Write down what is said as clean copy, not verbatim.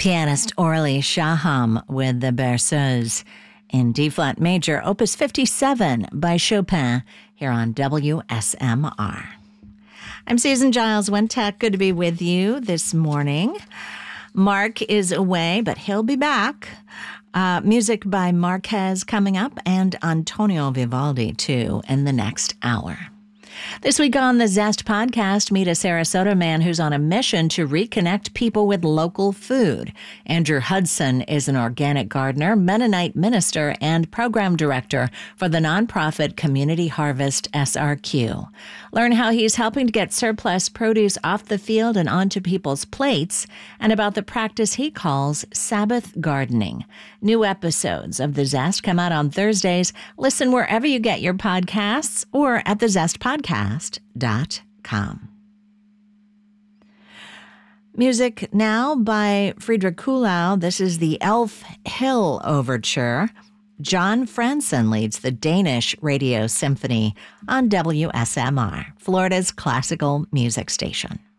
Pianist Orly Shaham with the Berceuse in D-flat major, Opus 57 by Chopin, here on WSMR. I'm Susan Giles Wentech. Good to be with you this morning. Mark is away, but he'll be back. Music by Marquez coming up, and Antonio Vivaldi, too, in the next hour. This week on the Zest podcast, meet a Sarasota man who's on a mission to reconnect people with local food. Andrew Hudson is an organic gardener, Mennonite minister, and program director for the nonprofit Community Harvest SRQ. Learn how he's helping to get surplus produce off the field and onto people's plates, and about the practice he calls Sabbath gardening. New episodes of The Zest come out on Thursdays. Listen wherever you get your podcasts or at thezestpodcast.com. Music now by Friedrich Kuhlau. This is the Elf Hill Overture. John Franzen leads the Danish Radio Symphony on WSMR, Florida's classical music station.